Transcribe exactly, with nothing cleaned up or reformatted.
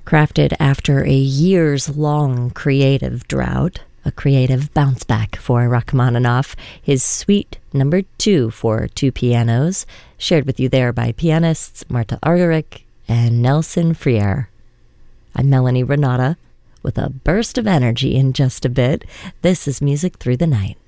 Crafted after a years-long creative drought, a creative bounce back for Rachmaninoff, his Suite Number Two for two pianos, shared with you there by pianists Marta Argerich and Nelson Freire. I'm Melanie Renata with a burst of energy in just a bit. This is Music Through the Night.